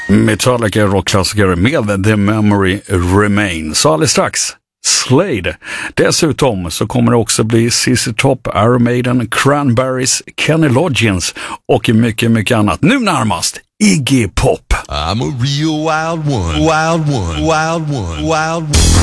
Metallica rockklassiker med The Memory Remains. Så alldeles strax Slade. Dessutom så kommer det också bli ZZ Top, Iron Maiden, Cranberries, Kenny Loggins och mycket, mycket annat. Nu närmast Iggy Pop. I'm a real wild one, wild one, wild one, wild one.